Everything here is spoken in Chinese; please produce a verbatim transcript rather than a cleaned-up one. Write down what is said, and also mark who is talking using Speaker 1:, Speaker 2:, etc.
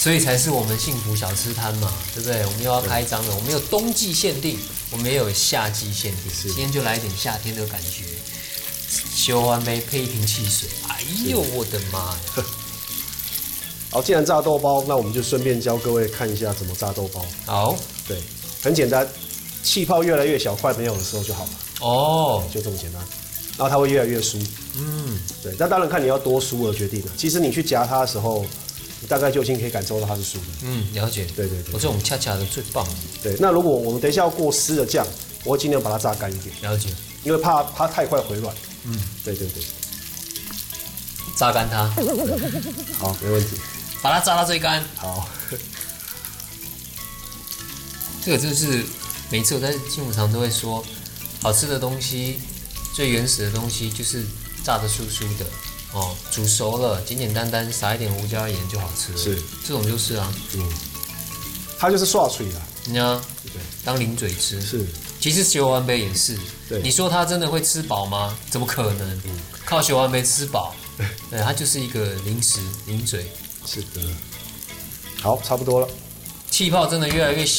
Speaker 1: 所以才是我们幸福小吃摊嘛，对不对？我们又要开张了，我们有冬季限定，我们也有夏季限定。今天就来一点夏天的感觉，修完杯配一瓶汽水，哎呦我的妈呀！
Speaker 2: 好，既然炸豆包，那我们就顺便教各位看一下怎么炸豆包。
Speaker 1: 好，
Speaker 2: 对，很简单，气泡越来越小，快没有的时候就好了。
Speaker 1: 哦，
Speaker 2: 就这么简单。然后它会越来越酥。嗯，对。那当然看你要多酥而决定了。其实你去夹它的时候，你大概就已经可以感受到它是酥的。
Speaker 1: 嗯，了解。
Speaker 2: 对对对，
Speaker 1: 我这种恰恰的最棒。
Speaker 2: 对，那如果我们等一下要过湿的酱，我会尽量把它榨干一点。
Speaker 1: 了解。
Speaker 2: 因为怕它太快回软。
Speaker 1: 嗯，
Speaker 2: 对对对。
Speaker 1: 榨干它。
Speaker 2: 好，没问题。
Speaker 1: 把它榨到最干。
Speaker 2: 好。
Speaker 1: 这个就是每次我在幸福堂都会说，好吃的东西，最原始的东西就是炸的酥酥的哦，煮熟了简简单单撒一点胡椒盐就好吃了。
Speaker 2: 是，
Speaker 1: 这种就是啊，
Speaker 2: 嗯，它就是刷脆啦。
Speaker 1: 你看，
Speaker 2: 对，
Speaker 1: 当零嘴吃。
Speaker 2: 是，
Speaker 1: 其实修完杯也是。
Speaker 2: 对，
Speaker 1: 你说他真的会吃饱吗？怎么可能？嗯、靠修完杯吃饱？对，它就是一个零食零嘴。
Speaker 2: 是的。好，差不多了。
Speaker 1: 气泡真的越来越小。